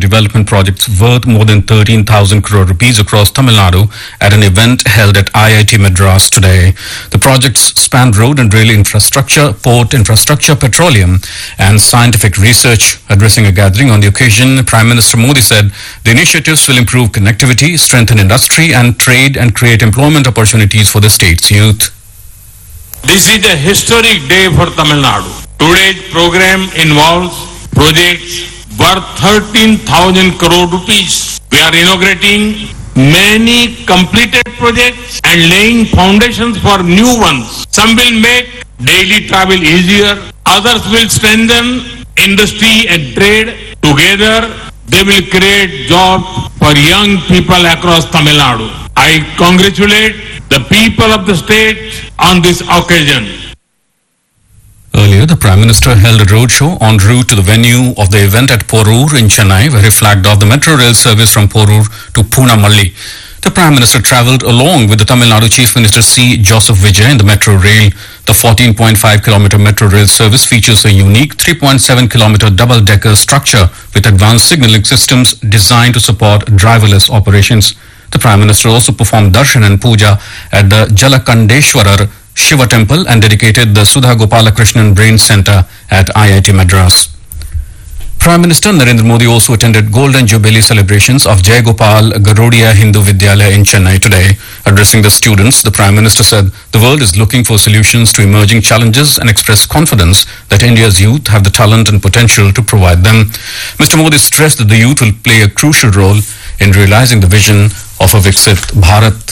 development projects worth more than 13,000 crore rupees across Tamil Nadu at an event held at IIT Madras today. The projects span road and rail infrastructure, port infrastructure, petroleum and scientific research. Addressing a gathering on the occasion, Prime Minister Modi said the initiatives will improve connectivity, strengthen industry and trade and create employment opportunities for the state's youth. This is a historic day for Tamil Nadu. Today's program involves projects worth 13,000 crore rupees. We are inaugurating many completed projects and laying foundations for new ones. Some will make daily travel easier. Others will strengthen industry and trade. Together, they will create jobs for young people across Tamil Nadu. I congratulate the people of the state on this occasion. Earlier, the Prime Minister held a roadshow en route to the venue of the event at Porur in Chennai, where he flagged off the metro rail service from Porur to Poonamalli. The Prime Minister travelled along with the Tamil Nadu Chief Minister C. Joseph Vijay in the metro rail. The 14.5-kilometre metro rail service features a unique 3.7-kilometre double-decker structure with advanced signalling systems designed to support driverless operations. The Prime Minister also performed darshan and puja at the Jalakandeshwarar Shiva Temple and dedicated the Sudha Gopalakrishnan Brain Centre at IIT Madras. Prime Minister Narendra Modi also attended Golden Jubilee celebrations of Jai Gopal Garodia Hindu Vidyalaya in Chennai today. Addressing the students, the Prime Minister said the world is looking for solutions to emerging challenges and expressed confidence that India's youth have the talent and potential to provide them. Mr. Modi stressed that the youth will play a crucial role in realizing the vision of a Viksit Bharat.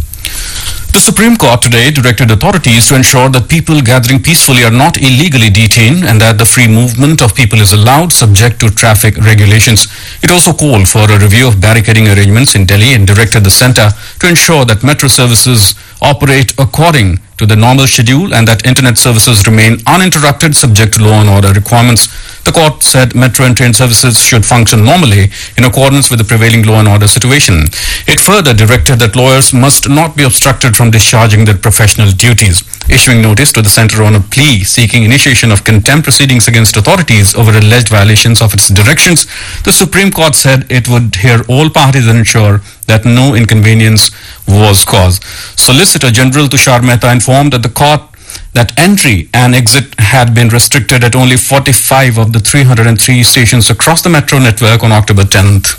The Supreme Court today directed authorities to ensure that people gathering peacefully are not illegally detained and that the free movement of people is allowed subject to traffic regulations. It also called for a review of barricading arrangements in Delhi and directed the centre to ensure that metro services operate according to the normal schedule and that internet services remain uninterrupted subject to law and order requirements. The court said metro and train services should function normally in accordance with the prevailing law and order situation. It further directed that lawyers must not be obstructed from discharging their professional duties. Issuing notice to the centre on a plea seeking initiation of contempt proceedings against authorities over alleged violations of its directions, the Supreme Court said it would hear all parties and ensure that no inconvenience was caused. Solicitor General Tushar Mehta informed that the court that entry and exit had been restricted at only 45 of the 303 stations across the metro network on October 10th.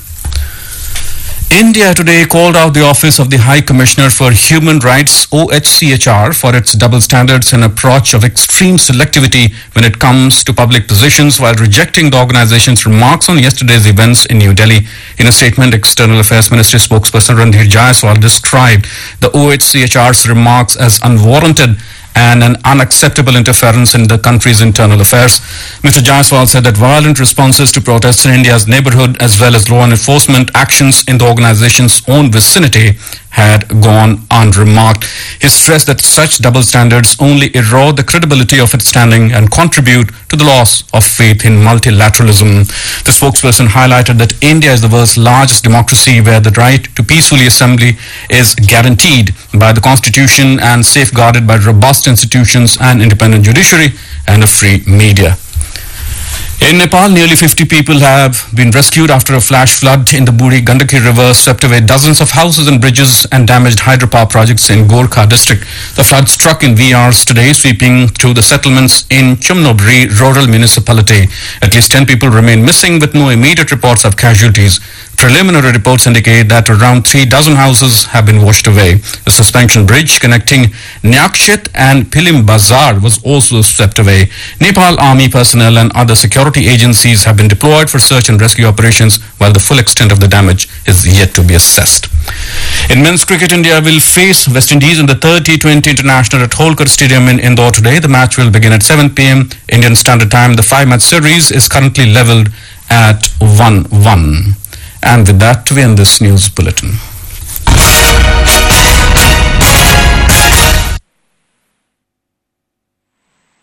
India today called out the Office of the High Commissioner for Human Rights, OHCHR, for its double standards and approach of extreme selectivity when it comes to public positions, while rejecting the organization's remarks on yesterday's events in New Delhi. In a statement, External Affairs Ministry spokesperson Randhir Jaiswal described the OHCHR's remarks as unwarranted and an unacceptable interference in the country's internal affairs. Mr. Jaiswal said that violent responses to protests in India's neighborhood as well as law enforcement actions in the organization's own vicinity had gone unremarked. He stressed that such double standards only erode the credibility of its standing and contribute to the loss of faith in multilateralism. The spokesperson highlighted that India is the world's largest democracy where the right to peacefully assembly is guaranteed by the constitution and safeguarded by robust institutions and independent judiciary and a free media. In Nepal, nearly 50 people have been rescued after a flash flood in the Buri Gandaki River swept away dozens of houses and bridges and damaged hydropower projects in Gorkha district. The flood struck in wee hours today, sweeping through the settlements in Chumnobri rural municipality. At least 10 people remain missing with no immediate reports of casualties. Preliminary reports indicate that around 3 dozen houses have been washed away. The suspension bridge connecting Nyakshit and Pilim Bazar was also swept away. Nepal Army personnel and other security agencies have been deployed for search and rescue operations, while the full extent of the damage is yet to be assessed. In men's cricket, India will face West Indies in the third T20 International at Holkar Stadium in Indore today. The match will begin at 7 p.m. Indian Standard Time. The 5-match series is currently levelled at 1-1. And with that, we end this news bulletin.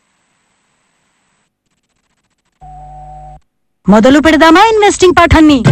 మొదలు పెడదామా investing పాఠాన్ని.